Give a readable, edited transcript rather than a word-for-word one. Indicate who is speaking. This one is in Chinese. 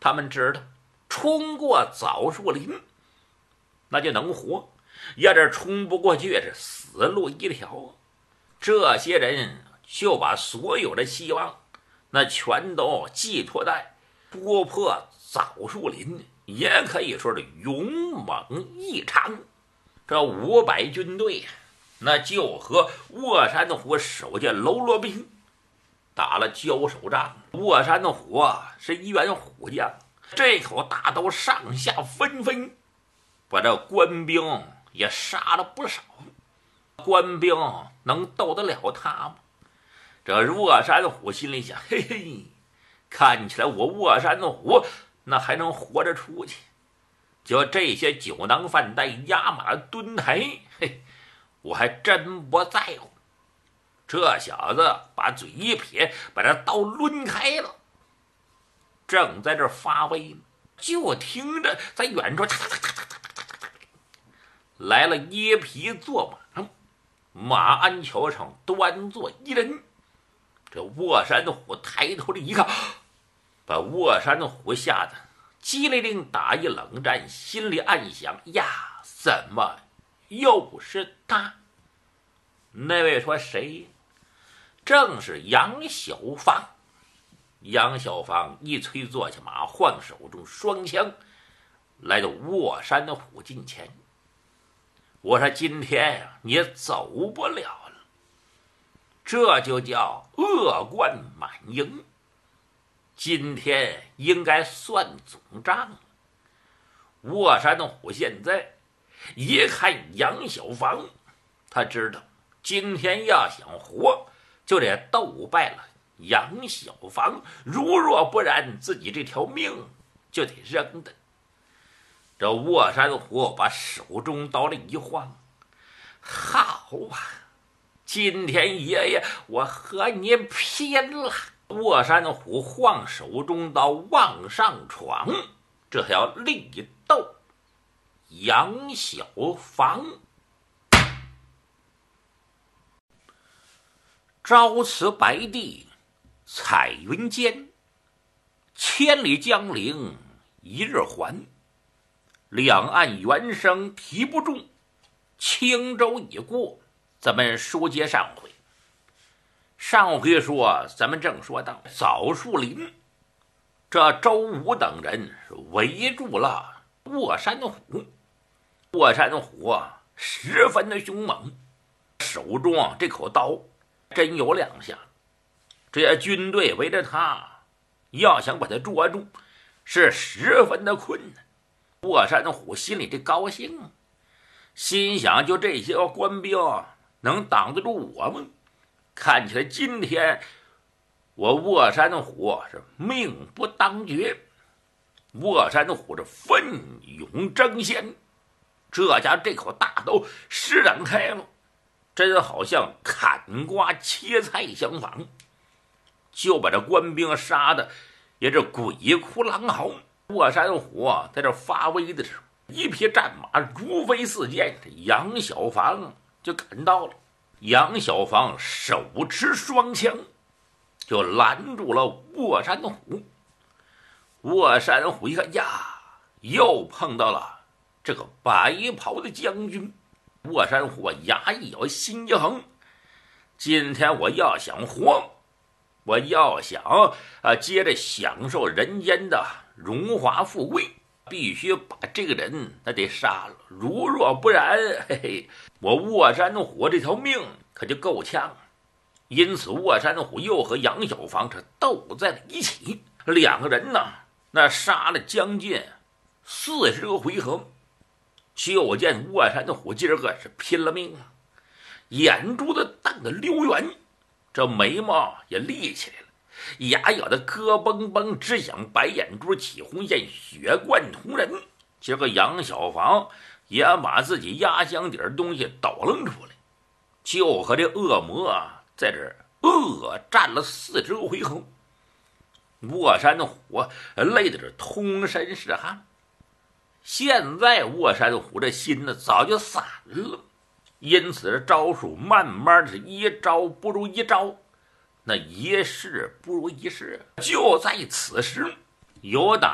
Speaker 1: 他们知道冲过枣树林那就能活，要是冲不过去是死路一条。这些人就把所有的希望那全都寄托在突破枣树林，也可以说是勇猛异常。这500军队那就和卧山虎手下喽啰兵打了交手仗。卧山虎是一员虎将，这口大刀上下纷纷，把这官兵也杀了不少。官兵能斗得了他吗？这卧山虎心里想，嘿嘿，看起来我卧山虎那还能活着出去。就这些酒囊饭袋、压马蹲台，嘿，我还真不在乎。这小子把嘴一撇，把这刀抡开了，正在这发威呢，就听着在远处来了椰皮坐马，马鞍桥上端坐一人。这卧山虎抬头一看，把卧山虎吓得机灵灵打一冷战，心里暗想呀，怎么又是他？那位说谁？正是杨小芳。杨小芳一催坐下马，晃手中双枪，来到卧山虎近前。我说今天呀，你走不了了，这就叫恶贯满盈。今天应该算总账了。卧山虎现在一看杨小芳，他知道今天要想活，就得斗败了杨小芳，如若不然，自己这条命就得扔的。这卧山虎把手中刀了一晃，好啊，今天爷爷我和你拼了！卧山虎晃手中刀往上闯，这还要力斗杨小芳。朝辞白帝彩云间，千里江陵一日还。两岸猿声啼不住，轻舟已过。咱们书接上回，上回说咱们正说到枣树林，这周武等人是围住了卧山虎。卧山虎十分的凶猛，手中这口刀真有两下。这些军队围着他，要想把他捉住是十分的困难。卧山虎心里这高兴，心想就这些个官兵能挡得住我吗？看起来今天我卧山虎是命不当绝。卧山虎是奋勇争先，这家这口大刀施展开了，真好像砍瓜切菜相仿，就把这官兵杀的也是鬼哭狼嚎。卧山虎在这发威的时候，一匹战马如飞似箭，这杨小芳就赶到了。杨小芳手持双枪，就拦住了卧山虎。卧山虎一看呀，又碰到了这个白袍的将军。卧山虎牙一咬，心一横，今天我要想活，我要想接着享受人间的荣华富贵，必须把这个人那得杀了，如若不然，嘿嘿，我卧山虎这条命可就够呛。因此卧山虎又和杨小芳这斗在了一起，两个人呢那杀了将近40个回合。就见卧山虎今儿个是拼了命了，眼珠子瞪得溜圆，这眉毛也立起来了，牙咬得咯嘣嘣直响，白眼珠起红线，血贯瞳仁。这个杨小芳也把自己压箱底儿东西抖楞出来，就和这恶魔在这儿恶战了40个回合。卧山虎累得是通身是汗。现在卧山虎这心呢早就散了，因此这招数慢慢的是一招不如一招，那一事不如一事。就在此时，有打